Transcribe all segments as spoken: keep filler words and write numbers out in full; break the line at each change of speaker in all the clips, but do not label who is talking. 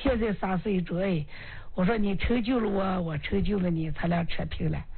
现在三十一周，哎，我说你成就了我，我成就了你，咱俩扯平了。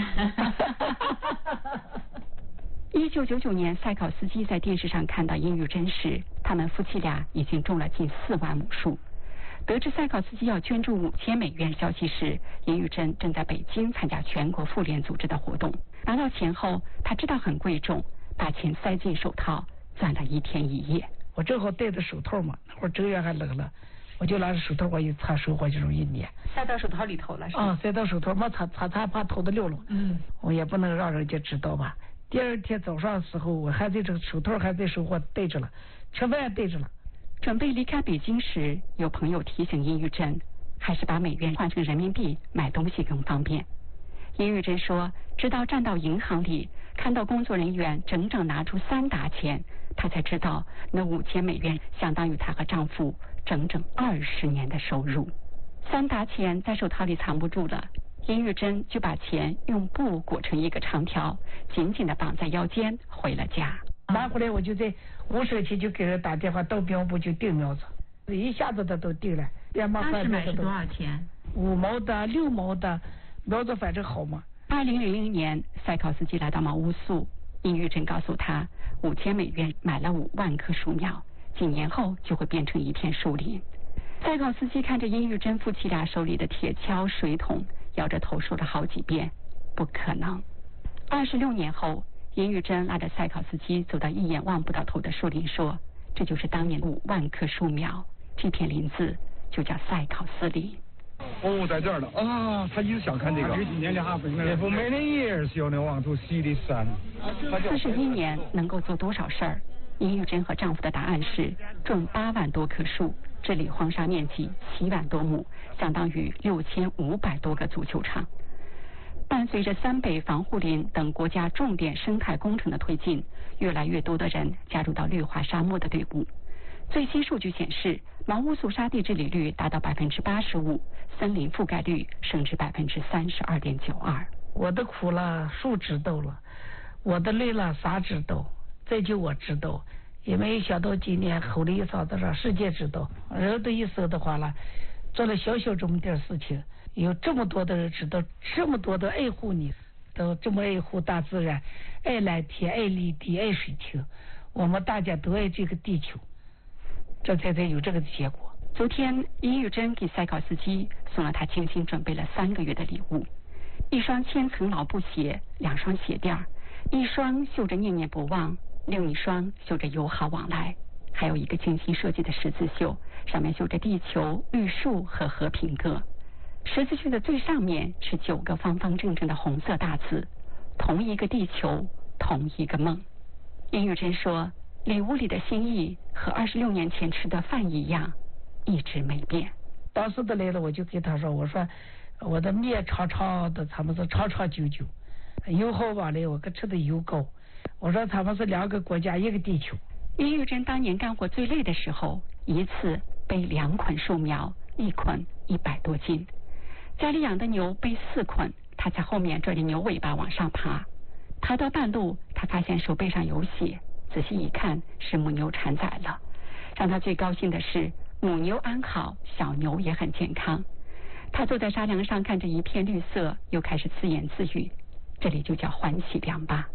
一九九九年，赛考斯基在电视上看到殷玉珍时，他们夫妻俩已经种了近四万亩树。得知赛考斯基要捐助五千美元消息时，殷玉珍正在北京参加全国妇联组织的活动。拿到钱后，他知道很贵重，把钱塞进手套，攥了一天一夜。
我正好戴着手套嘛，那会儿正月还冷了，我就拿着手套我一擦手，我就容易捏。
塞到手套里头了是吧？
啊，塞到手套，我擦擦擦怕头都溜了。嗯，我也不能让人家知道吧。第二天早上的时候，我还在这个手套还在手我戴着了，吃饭也戴着了。
准备离开北京时，有朋友提醒殷玉珍，还是把美元换成人民币买东西更方便。殷玉珍说，直到站到银行里，看到工作人员整整拿出三沓钱，她才知道那五千美元相当于她和丈夫整整二十年的收入。三沓钱在手套里藏不住了，殷玉珍就把钱用布裹成一个长条，紧紧地绑在腰间，回了家。
拿回来我就在五社区就给人打电话，到兵部就订苗子，一下子他都订了。
当时买是多少钱？
五毛的、六毛的，苗子反正好嘛。
二零零零年，赛考斯基来到毛乌素，殷玉珍告诉他，五千美元买了五万棵树苗，几年后就会变成一片树林。赛考斯基看着殷玉珍夫妻俩手里的铁锹、水桶，摇着头说了好几遍，不可能。二十六年后，殷玉珍拉着赛考斯基走到一眼望不到头的树林，说：“这就是当年五万棵树苗，这片林子就叫赛考斯林。”
哦，在这儿呢啊！他一直想看这个。
有几年的哈，
For many years you want to see this sun。
四十一年能够做多少事儿？殷玉珍和丈夫的答案是种八万多棵树，治理荒沙面积七万多亩，相当于六千五百多个足球场。伴随着三北防护林等国家重点生态工程的推进，越来越多的人加入到绿化沙漠的队伍。最新数据显示，毛乌素沙地治理率达到百分之八十五，森林覆盖率升至百分之三十二点九二。
我的苦了，树知道了；我的累了，啥知道？这就我知道，也没有想到今年吼了一嗓子，让世界知道。人的一生的话了，做了小小这么点事情，有这么多的人知道，这么多的爱护你，都这么爱护大自然，爱蓝天，爱绿地，爱水清。我们大家都爱这个地球，这才才有这个结果。
昨天，殷玉珍给赛考斯基送了他精心准备了三个月的礼物：一双千层老布鞋，两双鞋垫，一双绣着念念不忘，另一双绣着友好往来，还有一个精心设计的十字绣，上面绣着地球、绿树和和平鸽。十字绣的最上面是九个方方正正的红色大字：同一个地球，同一个梦。殷玉珍说，礼物里的心意和二十六年前吃的饭一样，一直没变。
当时的来了，我就给他说，我说我的面长长的，他们是长长久久，油好往来，我可吃的油高。我说他们是两个国家，一个地球。
殷玉珍当年干活最累的时候，一次背两捆树苗，一捆一百多斤。家里养的牛背四捆，他在后面拽着牛尾巴往上爬。爬到半路，他发现手背上有血，仔细一看是母牛产崽了。让他最高兴的是母牛安好，小牛也很健康。他坐在沙梁上看着一片绿色，又开始自言自语，这里就叫欢喜梁吧。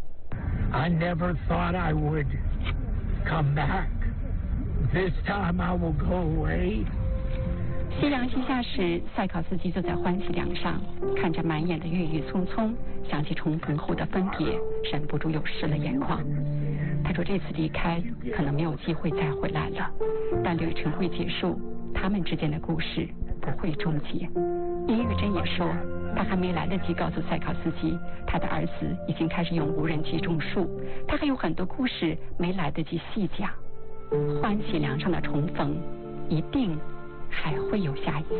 I never thought I would come back. This time I will go away.
夕阳西下时，赛考斯基坐在欢喜梁上，看着满眼的郁郁葱葱，想起重逢后的分别，忍不住又湿了眼眶。他说这次离开可能没有机会再回来了，但旅程会结束，他们之间的故事不会终结。殷玉珍也说，他还没来得及告诉赛考斯基，他的儿子已经开始用无人机种树，他还有很多故事没来得及细讲。欢喜梁上的重逢，一定还会有下一次。